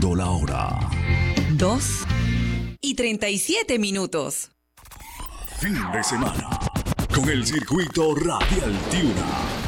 Siendo la hora 2:37. Fin de semana con el circuito Radial Tiuna.